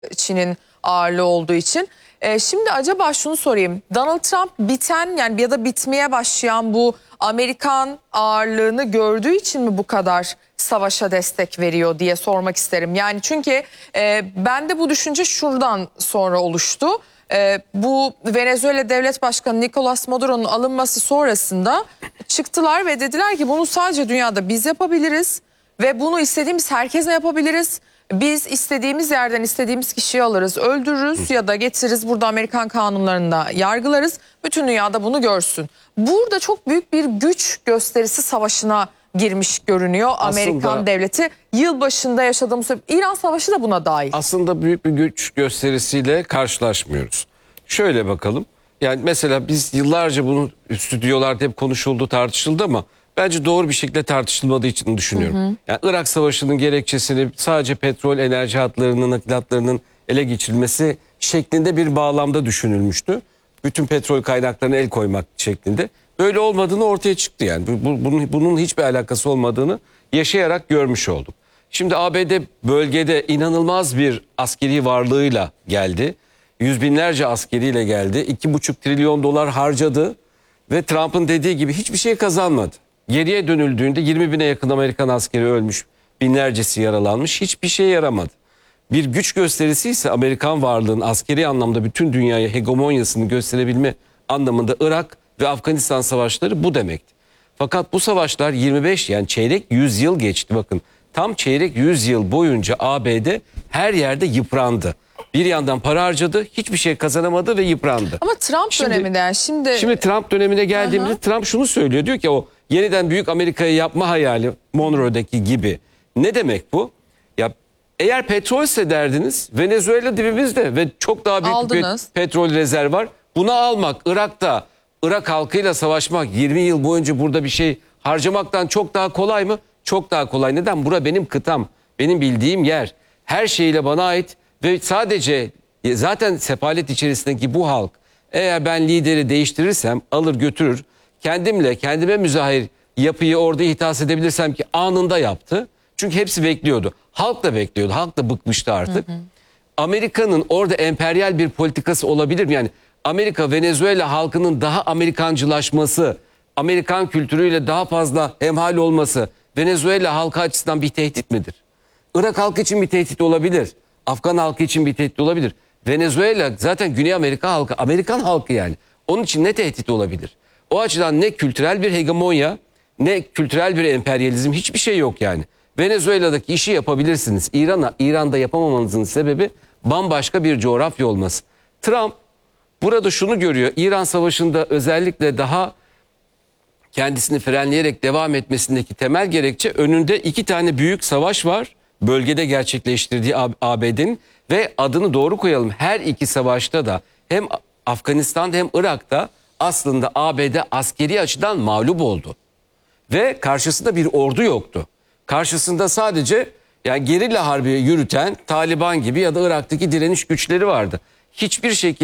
Çin'in ağırlığı olduğu için. Şimdi acaba şunu sorayım. Donald Trump biten yani ya da bitmeye başlayan bu Amerikan ağırlığını gördüğü için mi bu kadar savaşa destek veriyor diye sormak isterim. Yani çünkü bende bu düşünce şuradan sonra oluştu. Bu Venezuela Devlet Başkanı Nicolas Maduro'nun alınması sonrasında çıktılar ve dediler ki bunu sadece dünyada biz yapabiliriz ve bunu istediğimiz herkese yapabiliriz. Biz istediğimiz yerden istediğimiz kişiyi alırız, öldürürüz ya da getiririz. Burada Amerikan kanunlarında yargılarız. Bütün dünyada bunu görsün. Burada çok büyük bir güç gösterisi savaşına girmiş görünüyor Amerikan devleti. Yılbaşında yaşadığımız İran Savaşı da buna dahil. Aslında büyük bir güç gösterisiyle karşılaşmıyoruz. Şöyle bakalım. Yani mesela biz yıllarca bunu stüdyolarda hep konuşuldu, tartışıldı ama bence doğru bir şekilde tartışılmadığı için düşünüyorum. Yani Irak Savaşı'nın gerekçesini sadece petrol enerji hatlarının, nakilatlarının ele geçirilmesi şeklinde bir bağlamda düşünülmüştü. Bütün petrol kaynaklarına el koymak şeklinde. Böyle olmadığını ortaya çıktı yani. Bunun hiçbir alakası olmadığını yaşayarak görmüş olduk. Şimdi ABD bölgede inanılmaz bir askeri varlığıyla geldi. Yüz binlerce askeriyle geldi. 2,5 trilyon dolar harcadı. Ve Trump'ın dediği gibi hiçbir şey kazanmadı. Geriye dönüldüğünde 20 bine yakın Amerikan askeri ölmüş. Binlercesi yaralanmış. Hiçbir şey yaramadı. Bir güç gösterisi ise Amerikan varlığının askeri anlamda bütün dünyaya hegemonyasını gösterebilme anlamında Irak ve Afganistan savaşları bu demekti. Fakat bu savaşlar 25 yani çeyrek yüzyıl geçti bakın. Tam çeyrek yüzyıl boyunca ABD her yerde yıprandı. Bir yandan para harcadı, hiçbir şey kazanamadı ve yıprandı. Ama Trump döneminde yani Şimdi Trump dönemine geldiğimizde Trump şunu söylüyor. Diyor ki o yeniden büyük Amerika'yı yapma hayali Monroe'daki gibi. Ne demek bu? Ya eğer petrolse derdiniz Venezuela dibimizde ve çok daha büyük bir petrol rezerv var. Bunu almak Irak'ta Irak halkıyla savaşmak 20 yıl boyunca burada bir şey harcamaktan çok daha kolay mı? Çok daha kolay. Neden? Bura benim kıtam. Benim bildiğim yer. Her şeyle bana ait. Ve sadece zaten sefalet içerisindeki bu halk eğer ben lideri değiştirirsem alır götürür. Kendime müzahir yapıyı orada ihdas edebilirsem ki anında yaptı. Çünkü hepsi bekliyordu. Halk da bekliyordu. Halk da bıkmıştı artık. Amerika'nın orada emperyal bir politikası olabilir mi? Yani Amerika Venezuela halkının daha Amerikancılaşması, Amerikan kültürüyle daha fazla hemhal olması Venezuela halkı açısından bir tehdit midir? Irak halkı için bir tehdit olabilir. Afgan halkı için bir tehdit olabilir. Venezuela zaten Güney Amerika halkı, Amerikan halkı yani. Onun için ne tehdit olabilir? O açıdan ne kültürel bir hegemonya, ne kültürel bir emperyalizm hiçbir şey yok yani. Venezuela'daki işi yapabilirsiniz. İran'da yapamamanızın sebebi bambaşka bir coğrafya olması. Trump burada şunu görüyor. İran Savaşı'nda özellikle daha kendisini frenleyerek devam etmesindeki temel gerekçe önünde 2 tane büyük savaş var. Bölgede gerçekleştirdiği ABD'nin ve adını doğru koyalım her iki savaşta da hem Afganistan'da hem Irak'ta aslında ABD askeri açıdan mağlup oldu. Ve karşısında bir ordu yoktu. Karşısında sadece yani gerilla harbi yürüten Taliban gibi ya da Irak'taki direniş güçleri vardı. Hiçbir şekilde